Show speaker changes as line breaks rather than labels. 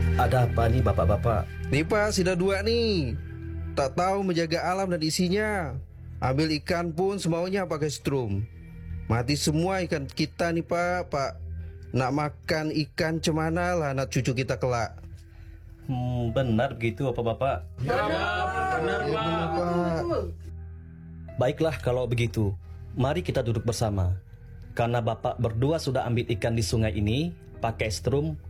Ada apa nih bapak-bapak?
Nih Pak, sudah dua nih. Tak tahu menjaga alam dan isinya. Ambil ikan pun semaunya pakai strum. Mati semua ikan kita nih Pak. Nak makan ikan cemana lah anak cucu kita kelak.
Benar begitu bapak-bapak?
Benar Pak.
Baiklah kalau begitu, mari kita duduk bersama. Karena bapak berdua sudah ambil ikan di sungai ini pakai strum